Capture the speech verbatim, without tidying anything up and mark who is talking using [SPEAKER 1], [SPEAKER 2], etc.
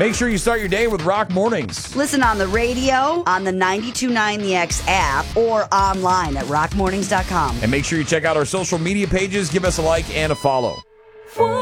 [SPEAKER 1] Make sure you start your day with Rock Mornings.
[SPEAKER 2] Listen on the radio, on the ninety-two point nine The X app, or online at rock mornings dot com.
[SPEAKER 1] And make sure you check out our social media pages. Give us a like and a follow.